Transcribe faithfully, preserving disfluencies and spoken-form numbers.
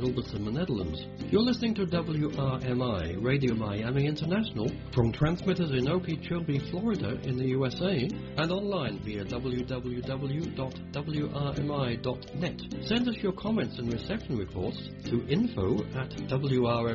Hilversum, Netherlands. You're listening to W R M I, Radio Miami International, from transmitters in Okeechobee, Florida in the U S A, and online via w w w dot w r m i dot net. Send us your comments and reception reports to info at w r m i dot net.